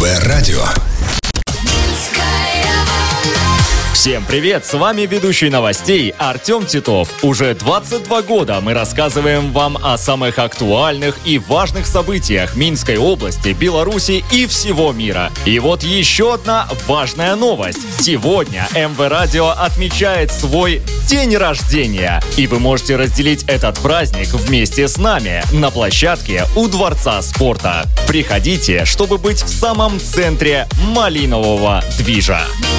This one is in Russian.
радио. Всем привет! С вами ведущий новостей Артем Титов. Уже 22 года мы рассказываем вам о самых актуальных и важных событиях Минской области, Беларуси и всего мира. И вот еще одна важная новость. Сегодня МВ Радио отмечает свой день рождения. И вы можете разделить этот праздник вместе с нами на площадке у Дворца спорта. Приходите, чтобы быть в самом центре малинового движа.